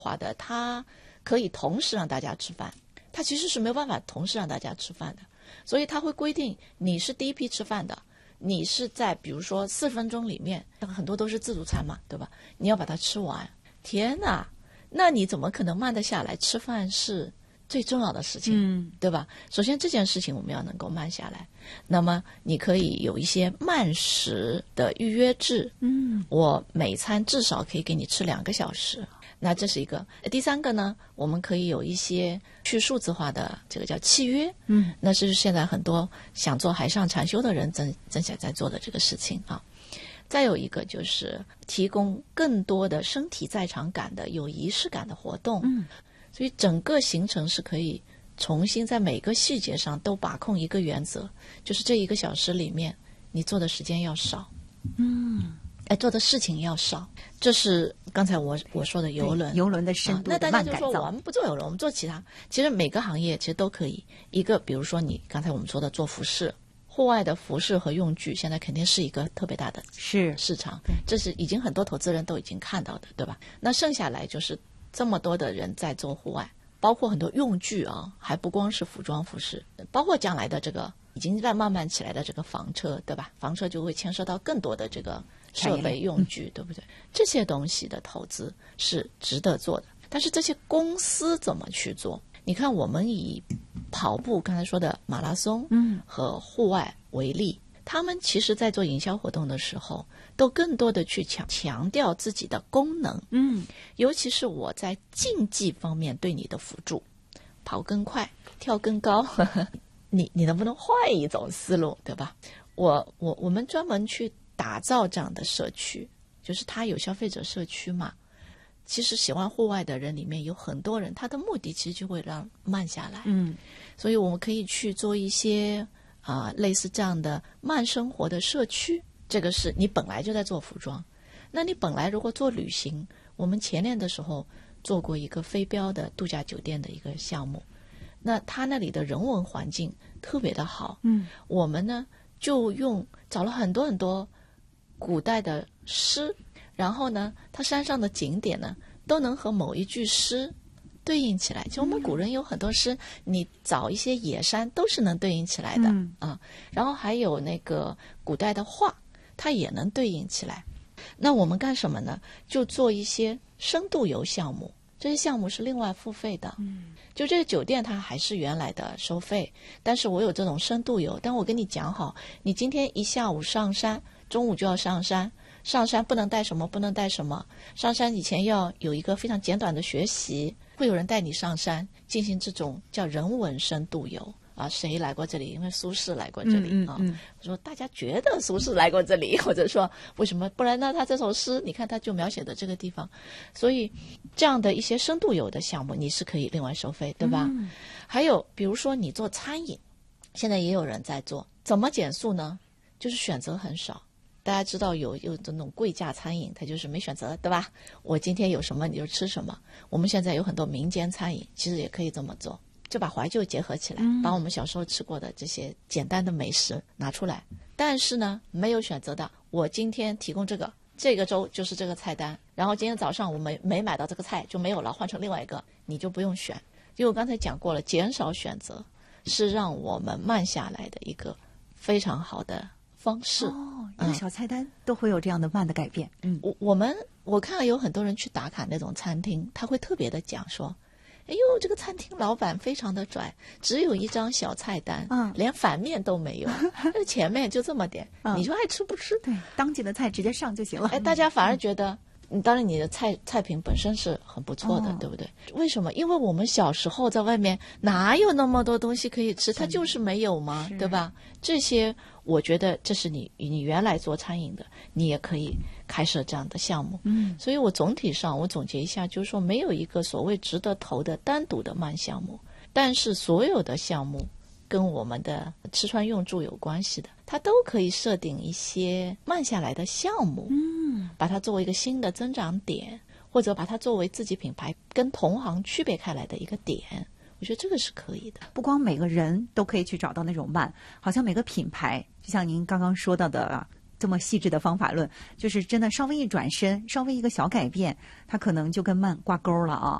化的，它可以同时让大家吃饭，它其实是没有办法同时让大家吃饭的，所以它会规定你是第一批吃饭的，你是在比如说40分钟里面，很多都是自助餐嘛，对吧？你要把它吃完。天哪，那你怎么可能慢得下来？吃饭是最重要的事情，对吧？首先这件事情我们要能够慢下来，那么你可以有一些慢食的预约制，我每餐至少可以给你吃2个小时，那这是一个。第3个呢，我们可以有一些去数字化的这个叫契约，那是现在很多想做海上禅修的人正想在做的这个事情啊。再有一个就是提供更多的身体在场感的有仪式感的活动，所以整个行程是可以重新在每个细节上都把控一个原则，就是这1个小时里面你做的时间要少，做的事情要少。这是刚才我说的邮轮的深度那的慢改造。 大家就说我们不做邮轮，我们做其他，其实每个行业其实都可以。一个比如说你刚才我们说的做服饰，户外的服饰和用具现在肯定是一个特别大的市场，这是已经很多投资人都已经看到的，对吧？那剩下来就是这么多的人在做户外，包括很多用具啊，还不光是服装服饰，包括将来的这个已经在慢慢起来的这个房车，对吧？房车就会牵涉到更多的这个设备用具，对不对？这些东西的投资是值得做的，但是这些公司怎么去做？你看我们以跑步刚才说的马拉松和户外为例，他们其实在做营销活动的时候都更多的去强调自己的功能，尤其是我在竞技方面对你的辅助，跑更快跳更高你能不能换一种思路，对吧？我们专门去打造这样的社区，就是它有消费者社区嘛，其实喜欢户外的人里面有很多人，他的目的其实就会让慢下来，所以我们可以去做一些类似这样的慢生活的社区。这个是你本来就在做服装，那你本来如果做旅行，我们前年的时候做过一个飞镖的度假酒店的一个项目，那它那里的人文环境特别的好，我们呢就找了很多很多古代的诗，然后呢它山上的景点呢都能和某一句诗对应起来，就我们古人有很多诗，你找一些野山都是能对应起来的，然后还有那个古代的画，它也能对应起来。那我们干什么呢？就做一些深度游项目，这些项目是另外付费的，就这个酒店它还是原来的收费，但是我有这种深度游，但我跟你讲好，你今天一下午上山，中午就要上山不能带什么，上山以前要有一个非常简短的学习，会有人带你上山进行这种叫人文深度游谁来过这里？因为苏轼来过这里我说大家觉得苏轼来过这里，或者说为什么不然呢？他这首诗你看他就描写的这个地方，所以这样的一些深度游的项目你是可以另外收费，对吧？还有比如说你做餐饮，现在也有人在做，怎么减速呢？就是选择很少。大家知道有这种贵价餐饮，它就是没选择，对吧？我今天有什么你就吃什么。我们现在有很多民间餐饮，其实也可以这么做，就把怀旧结合起来，把我们小时候吃过的这些简单的美食拿出来。但是呢，没有选择的，我今天提供这个周就是这个菜单，然后今天早上我没买到这个菜就没有了，换成另外一个，你就不用选。因为我刚才讲过了，减少选择是让我们慢下来的一个非常好的方式。 一个小菜单都会有这样的慢的改变。 我看到有很多人去打卡那种餐厅，他会特别的讲说，哎呦，这个餐厅老板非常的拽，只有一张小菜单，连反面都没有，前面就这么点，你就爱吃不吃？ 对，当季的菜直接上就行了。 大家反而觉得当然你的菜品本身是很不错的，对不对？为什么？因为我们小时候在外面哪有那么多东西可以吃，它就是没有嘛，对吧？这些我觉得这是你原来做餐饮的，你也可以开设这样的项目。所以我总体上我总结一下，就是说没有一个所谓值得投的单独的慢项目，但是所有的项目跟我们的吃穿用住有关系的，它都可以设定一些慢下来的项目，把它作为一个新的增长点，或者把它作为自己品牌跟同行区别开来的一个点，我觉得这个是可以的。 不光每个人都可以去找到那种慢，好像每个品牌，就像您刚刚说到的这么细致的方法论，就是真的稍微一转身，稍微一个小改变，它可能就跟慢挂钩了啊。